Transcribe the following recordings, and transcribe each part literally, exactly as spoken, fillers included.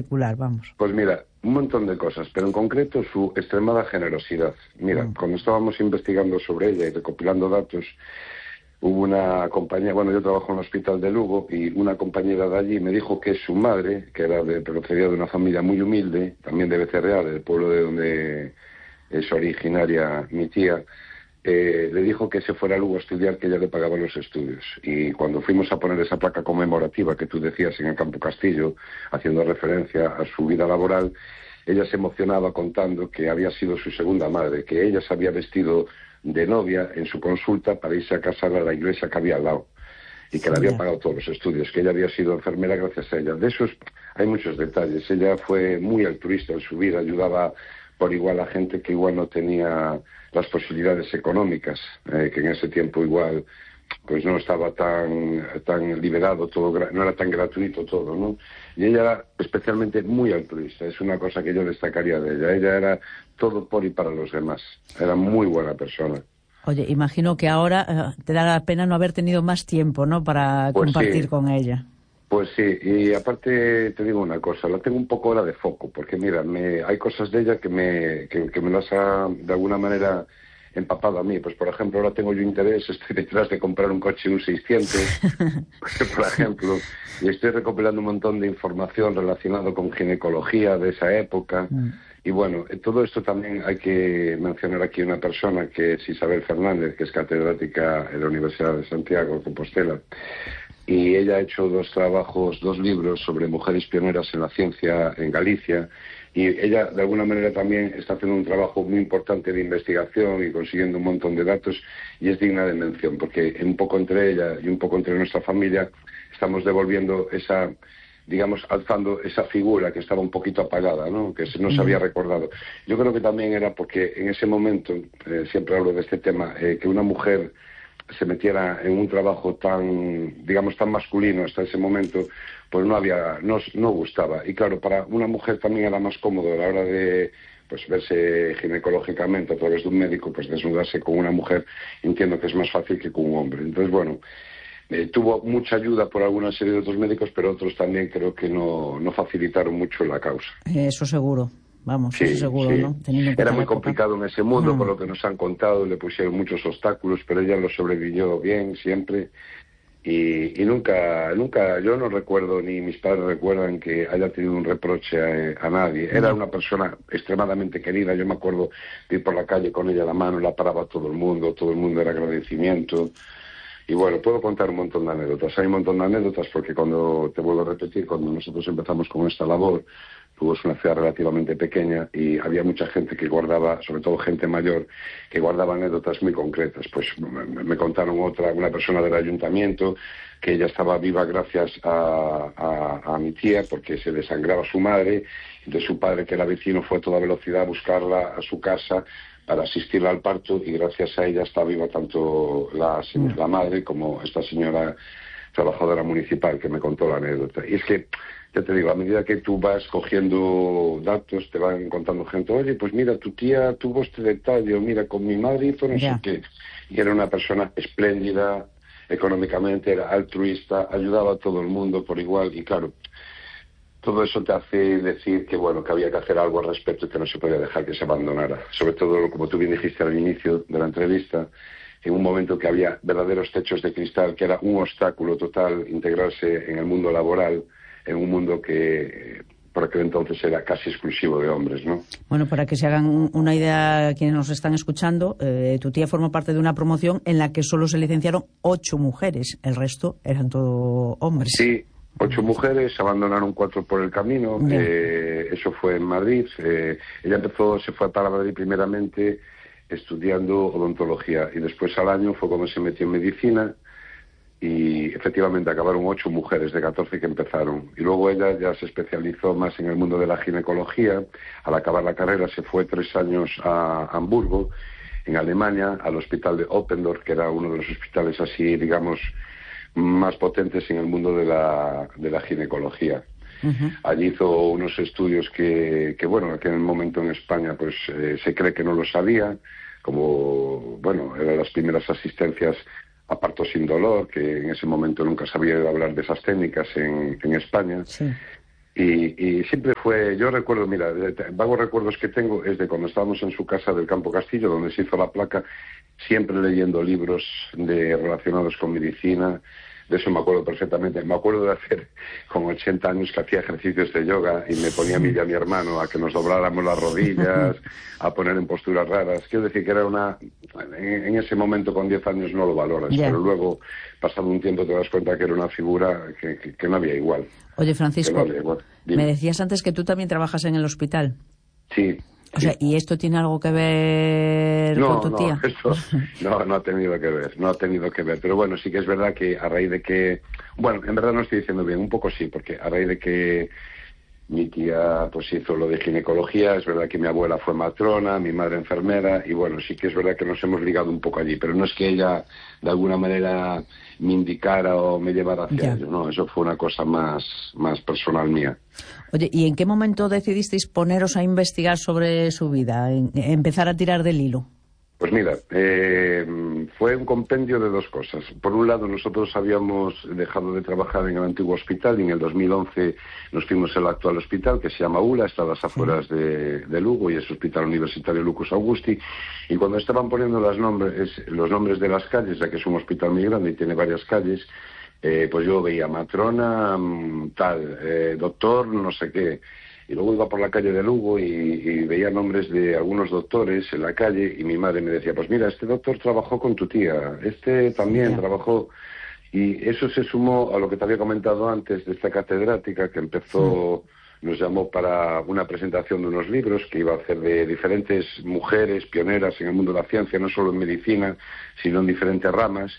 particular, vamos. Pues mira, un montón de cosas, pero en concreto su extremada generosidad. Mira, mm. cuando estábamos investigando sobre ella y recopilando datos, hubo una compañera, bueno, yo trabajo en el hospital de Lugo, y una compañera de allí me dijo que su madre, que era de, procedía de una familia muy humilde, también de Becerreá, del pueblo de donde es originaria mi tía, eh, le dijo que se fuera a Lugo a estudiar, que ella le pagaba los estudios. Y cuando fuimos a poner esa placa conmemorativa que tú decías en el Campo Castillo, haciendo referencia a su vida laboral, ella se emocionaba contando que había sido su segunda madre, que ella se había vestido de novia en su consulta para irse a casar a la iglesia que había al lado, y que le había pagado todos los estudios, que ella había sido enfermera gracias a ella. De esos hay muchos detalles. Ella fue muy altruista en su vida, ayudaba por igual a gente que igual no tenía las posibilidades económicas, eh, que en ese tiempo igual pues no estaba tan tan liberado todo, no era tan gratuito todo, ¿no? Y ella era especialmente muy altruista, es una cosa que yo destacaría de ella. Ella era todo por y para los demás, era muy buena persona. Oye, imagino que ahora eh, te da la pena no haber tenido más tiempo, ¿no?, para pues compartir sí. con ella. Pues sí, y aparte te digo una cosa, la tengo un poco ahora de foco, porque mira, me, hay cosas de ella que me, que, que me las ha de alguna manera empapado a mí. Pues por ejemplo, ahora tengo yo interés, estoy detrás de comprar un coche, un seiscientos, por ejemplo, y estoy recopilando un montón de información relacionada con ginecología de esa época. Mm. Y bueno, todo esto también hay que mencionar aquí una persona que es Isabel Fernández, que es catedrática en la Universidad de Santiago de Compostela. Y ella ha hecho dos trabajos, dos libros sobre mujeres pioneras en la ciencia en Galicia, y ella de alguna manera también está haciendo un trabajo muy importante de investigación y consiguiendo un montón de datos, y es digna de mención, porque un poco entre ella y un poco entre nuestra familia estamos devolviendo esa, digamos, alzando esa figura que estaba un poquito apagada, ¿no?, que no se había recordado. Yo creo que también era porque en ese momento, eh, siempre hablo de este tema, eh, que una mujer se metiera en un trabajo tan, digamos, tan masculino hasta ese momento, pues no había, no, no gustaba. Y claro, para una mujer también era más cómodo a la hora de pues verse ginecológicamente a través de un médico, pues desnudarse con una mujer, entiendo que es más fácil que con un hombre. Entonces, bueno, eh, tuvo mucha ayuda por alguna serie de otros médicos, pero otros también creo que no, no facilitaron mucho la causa. Eso seguro. Vamos, sí, eso seguro, sí. ¿no? Teniendo Era muy época. complicado en ese mundo, no. por lo que nos han contado, le pusieron muchos obstáculos, pero ella lo sobrevivió bien siempre, y, y nunca, nunca, yo no recuerdo, ni mis padres recuerdan que haya tenido un reproche a, a nadie. Era una persona extremadamente querida. Yo me acuerdo de ir por la calle con ella a la mano, la paraba todo el mundo, todo el mundo era agradecimiento. Y bueno, puedo contar un montón de anécdotas. Hay un montón de anécdotas porque cuando, te vuelvo a repetir, cuando nosotros empezamos con esta labor, Lugo es una ciudad relativamente pequeña y había mucha gente que guardaba, sobre todo gente mayor, que guardaba anécdotas muy concretas. Pues me, me contaron otra, una persona del ayuntamiento, que ella estaba viva gracias a, a, a mi tía, porque se desangraba su madre. Entonces su padre, que era vecino, fue a toda velocidad a buscarla a su casa para asistirla al parto, y gracias a ella está viva tanto la, la madre como esta señora trabajadora municipal que me contó la anécdota. Y es que, ya te digo, a medida que tú vas cogiendo datos, te van contando gente, oye, pues mira, tu tía tuvo este detalle, o mira, con mi madre hizo no yeah. sé qué. Y era una persona espléndida, económicamente, era altruista, ayudaba a todo el mundo por igual, y claro, todo eso te hace decir que, bueno, que había que hacer algo al respecto y que no se podía dejar que se abandonara. Sobre todo, como tú bien dijiste al inicio de la entrevista, en un momento que había verdaderos techos de cristal, que era un obstáculo total integrarse en el mundo laboral, en un mundo que por aquel entonces era casi exclusivo de hombres, ¿no? Bueno, para que se hagan una idea quienes nos están escuchando, eh, tu tía formó parte de una promoción en la que solo se licenciaron ocho mujeres, el resto eran todo hombres. Sí. Ocho mujeres, abandonaron cuatro por el camino, eh, eso fue en Madrid. Eh, ella empezó, se fue para Madrid primeramente estudiando odontología, y después al año fue cuando se metió en medicina, y efectivamente acabaron ocho mujeres de catorce que empezaron. Y luego ella ya se especializó más en el mundo de la ginecología. Al acabar la carrera se fue tres años a Hamburgo, en Alemania, al hospital de Oppendorf, que era uno de los hospitales así, digamos, más potentes en el mundo de la, de la ginecología. Uh-huh. Allí hizo unos estudios que, que bueno, que en el momento en España pues eh, se cree que no lo sabía, como, bueno, eran las primeras asistencias a parto sin dolor, que en ese momento nunca se había oído hablar de esas técnicas en, en España. Sí. Y, y siempre fue, yo recuerdo, mira, vagos recuerdos que tengo es de cuando estábamos en su casa del Campo Castillo, donde se hizo la placa, siempre leyendo libros de relacionados con medicina. De eso me acuerdo perfectamente. Me acuerdo de hacer con ochenta años que hacía ejercicios de yoga y me ponía a mí y a mi hermano a que nos dobláramos las rodillas, a poner en posturas raras. Quiero decir que era una... En, en ese momento con diez años no lo valoras, yeah. Pero luego, pasado un tiempo, te das cuenta que era una figura que, que, que no había igual. Oye, Francisco, no había igual. Me decías antes que tú también trabajas en el hospital. Sí. O sea, ¿y esto tiene algo que ver no, con tu no, tía? Esto, no, no ha tenido que ver, no ha tenido que ver. Pero bueno, sí que es verdad que a raíz de que... Bueno, en verdad no estoy diciendo bien, un poco sí, porque a raíz de que mi tía pues hizo lo de ginecología, es verdad que mi abuela fue matrona, mi madre enfermera, y bueno, sí que es verdad que nos hemos ligado un poco allí, pero no es que ella de alguna manera me indicara o me llevara hacia ya. ello, no, eso fue una cosa más, más personal mía. Oye, ¿y en qué momento decidisteis poneros a investigar sobre su vida, en, empezar a tirar del hilo? Pues mira, eh, fue un compendio de dos cosas. Por un lado, nosotros habíamos dejado de trabajar en el antiguo hospital y en el dos mil once nos fuimos al actual hospital, que se llama U L A, está a las afueras sí. de, de Lugo, y es Hospital Universitario Lucas Augusti. Y cuando estaban poniendo las nombres, los nombres de las calles, ya que es un hospital muy grande y tiene varias calles, eh, pues yo veía matrona, tal, eh, doctor, no sé qué. Y luego iba por la calle de Lugo y, y veía nombres de algunos doctores en la calle y mi madre me decía, pues mira, este doctor trabajó con tu tía, este también yeah. trabajó. Y eso se sumó a lo que te había comentado antes de esta catedrática que empezó, sí. nos llamó para una presentación de unos libros que iba a hacer de diferentes mujeres pioneras en el mundo de la ciencia, no solo en medicina, sino en diferentes ramas.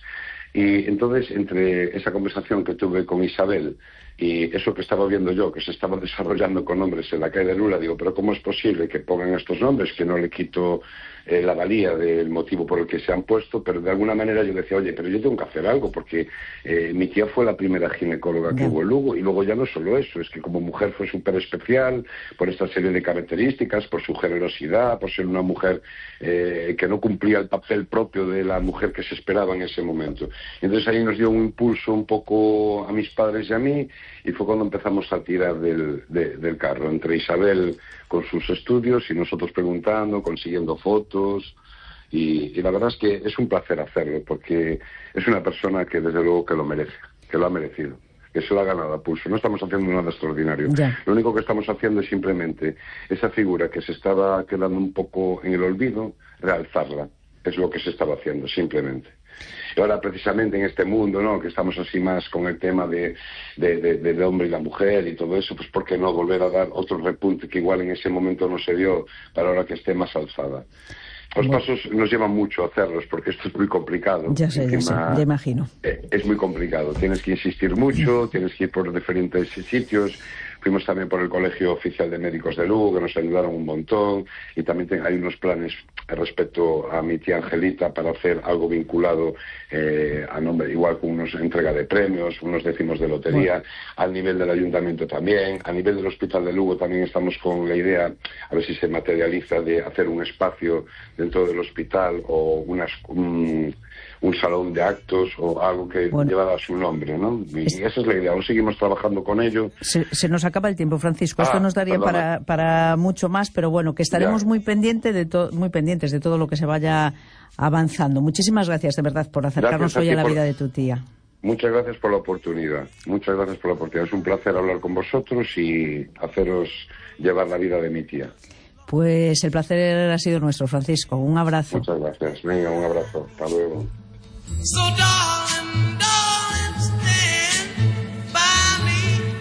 Y entonces, entre esa conversación que tuve con Isabel y eso que estaba viendo yo, que se estaba desarrollando con nombres en la calle de Lula, digo, pero ¿cómo es posible que pongan estos nombres? Que no le quito eh, la valía del motivo por el que se han puesto, pero de alguna manera yo decía, oye, pero yo tengo que hacer algo, porque eh, mi tía fue la primera ginecóloga que hubo en Lugo, y luego ya no solo eso, es que como mujer fue súper especial, por esta serie de características, por su generosidad, por ser una mujer eh, que no cumplía el papel propio de la mujer que se esperaba en ese momento. Entonces ahí nos dio un impulso un poco a mis padres y a mí, y fue cuando empezamos a tirar del, de, del carro, entre Isabel con sus estudios y nosotros preguntando, consiguiendo fotos, y, y la verdad es que es un placer hacerlo, porque es una persona que desde luego que lo merece, que lo ha merecido, que se lo ha ganado a pulso. No estamos haciendo nada extraordinario. Ya. Lo único que estamos haciendo es simplemente esa figura que se estaba quedando un poco en el olvido, realzarla. Es lo que se estaba haciendo, simplemente. Y ahora, precisamente en este mundo, ¿no?, que estamos así más con el tema de, de, de, del hombre y la mujer y todo eso, pues ¿por qué no volver a dar otro repunte que igual en ese momento no se dio, para ahora que esté más alzada? Los bueno. pasos nos llevan mucho a hacerlos, porque esto es muy complicado. Ya sé, Encima, ya sé, ya imagino. Eh, es muy complicado, tienes que insistir mucho, tienes que ir por diferentes sitios. Fuimos también por el Colegio Oficial de Médicos de Lugo, que nos ayudaron un montón, y también hay unos planes respecto a mi tía Angelita para hacer algo vinculado eh, a nombre, igual con unos entrega de premios, unos décimos de lotería, bueno. al nivel del ayuntamiento también, a nivel del Hospital de Lugo también estamos con la idea, a ver si se materializa, de hacer un espacio dentro del hospital o unas... Um, un salón de actos o algo que bueno. llevara su nombre, ¿no? Y es... esa es la idea, aún seguimos trabajando con ello. Se, se nos acaba el tiempo, Francisco, ah, esto nos daría para, para mucho más, pero bueno, que estaremos muy pendientes de to, muy pendientes de todo lo que se vaya avanzando. Muchísimas gracias, de verdad, por acercarnos hoy a, a la por... vida de tu tía. Muchas gracias por la oportunidad, muchas gracias por la oportunidad. Es un placer hablar con vosotros y haceros llevar la vida de mi tía. Pues el placer ha sido nuestro, Francisco. Un abrazo. Muchas gracias. Venga, un abrazo. Hasta luego. So darling, darling, stand by me.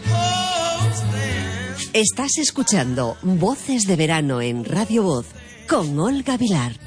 Oh, stand. Estás escuchando Voces de Verano en Radio Voz con Olga Vilar.